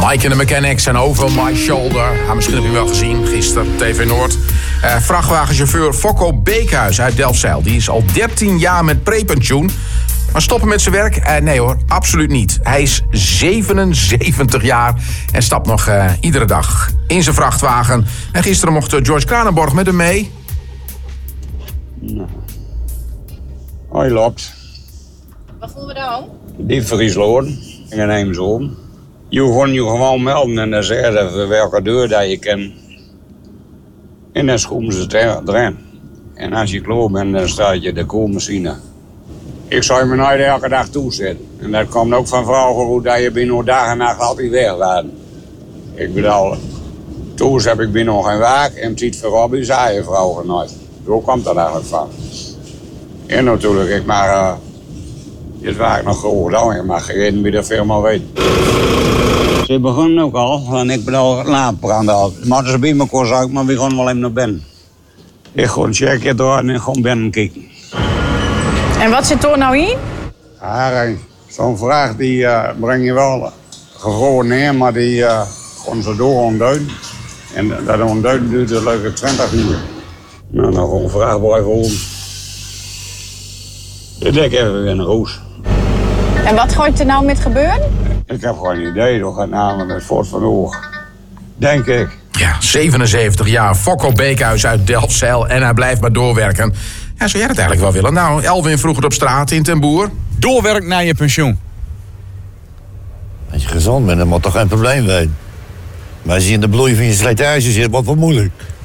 Mike and the Mechanics en Over My Shoulder. Misschien heb je wel gezien, gisteren, TV Noord. Vrachtwagenchauffeur Fokko Beekhuis uit Delfzijl. Die is al 13 jaar met prepensioen. Maar stoppen met zijn werk? Nee hoor, absoluut niet. Hij is 77 jaar en stapt nog iedere dag in zijn vrachtwagen. En gisteren mocht George Kranenborg met hem mee. Nou. Hij loopt. Waar voelen we dan? Die Friesland. Ik neem ze om. Je kon je gewoon melden en dan zeggen ze welke deur dat je kent. En dan schoen ze erin. En als je klaar bent, dan staat je de koelmachine. Ik zou me nooit elke dag toezetten. En dat komt ook van vrouwen hoe dat je binnen dag en nacht altijd weglaat. Ik bedoel, toen heb ik binnen nog geen waak en ziet voorop is je vrouwen nooit. Zo komt dat eigenlijk van. En natuurlijk, ik mag het waak nog goed doen. Je mag geen wie er veel maar weet. Ze begonnen ook al, want ik bedoel, laadbranden al. Maar ze bij me kost ook, maar we gaan wel even naar binnen. Ik ga een checkje door en ik ga binnen kijken. En wat zit er nou in? Zo'n vraag die breng je wel gewoon neer, maar die gaan ze door ontduiden. En dat ontduiden duurt een leuke 20 uur. Nou, dan gewoon een vraag blijven om. Ik denk even weer een roos. En wat gaat er nou met gebeuren? Ik heb gewoon een idee, dat gaat namelijk met Fort van Oog. Denk ik. Ja, 77 jaar, Fokko Beekhuis uit Delfzijl en hij blijft maar doorwerken. Ja, zou jij dat eigenlijk wel willen? Nou, Elwin vroeg het op straat in Ten Boer. Doorwerk naar je pensioen. Als je gezond bent, dan moet toch geen probleem zijn. Maar als je in de bloei van je slijtage zit, wordt het wel moeilijk.